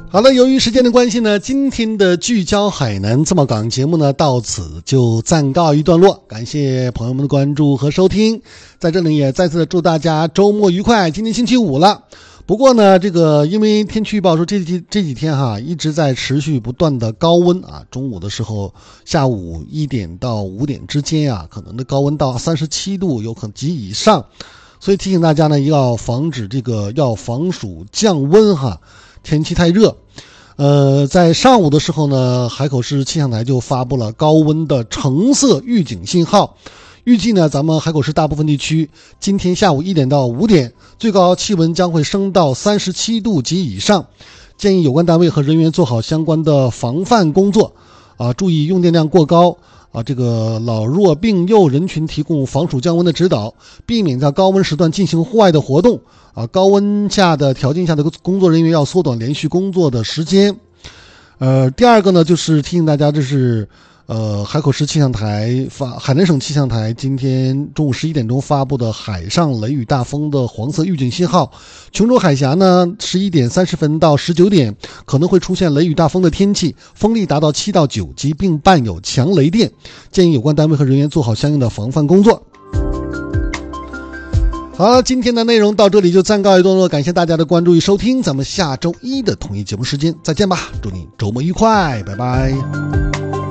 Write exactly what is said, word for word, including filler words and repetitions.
好了，由于时间的关系呢，今天的聚焦海南自贸港节目呢到此就暂告一段落，感谢朋友们的关注和收听，在这里也再次祝大家周末愉快。今天星期五了，不过呢，这个因为天气预报说这几这几天哈一直在持续不断的高温啊，中午的时候，下午一点到五点之间啊，可能的高温到三十七度，有可能及以上，所以提醒大家呢，要防止这个要防暑降温哈。天气太热，呃，在上午的时候呢，海口市气象台就发布了高温的橙色预警信号。预计呢，咱们海口市大部分地区今天下午一点到五点，最高气温将会升到三十七度及以上。建议有关单位和人员做好相关的防范工作，啊，注意用电量过高。啊，这个老弱病幼人群提供防暑降温的指导，避免在高温时段进行户外的活动。啊，高温下的条件下的工作人员要缩短连续工作的时间。呃，第二个呢，就是提醒大家，这是呃海口市气象台发海南省气象台今天中午十一点钟发布的海上雷雨大风的黄色预警信号。琼州海峡呢，十一点三十分到十九点可能会出现雷雨大风的天气，风力达到七到九级，并伴有强雷电，建议有关单位和人员做好相应的防范工作。好了，今天的内容到这里就暂告一段落，感谢大家的关注与收听，咱们下周一的同一节目时间再见吧，祝你周末愉快，拜拜。